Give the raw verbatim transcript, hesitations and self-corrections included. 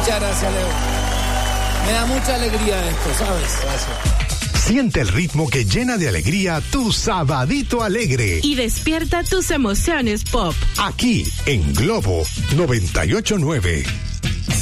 Muchas gracias, Leo. Me da mucha alegría esto, ¿sabes? Gracias. Siente el ritmo que llena de alegría tu sabadito alegre. Y despierta tus emociones pop. Aquí, en Globo noventa y ocho punto nueve.